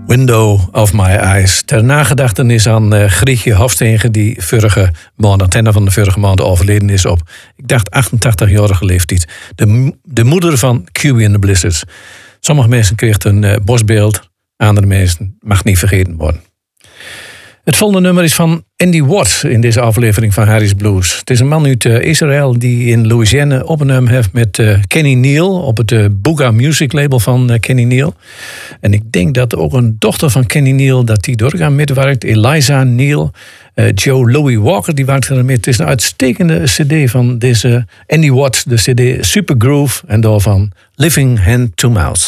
Window of My Eyes. Ter nagedachtenis aan Grietje Hofstegen, die vorige maand, aan het einde van de vorige maand overleden is op, ik dacht 88-jarige leeftijd. De moeder van QB and the Blizzards. Sommige mensen kregen een bosbeeld, andere mensen mag niet vergeten worden. Het volgende nummer is van Andy Watts in deze aflevering van Harry's Blues. Het is een man uit Israël die in Louisiana opgenomen heeft met Kenny Neal op het Booga Music label van Kenny Neal. En ik denk dat ook een dochter van Kenny Neal dat die doorgaan meewerkt, Eliza Neal. Joe Louis Walker die werkt er mee. Het is een uitstekende cd van deze Andy Watts, de cd Super Groove en daarvan Living Hand to Mouth.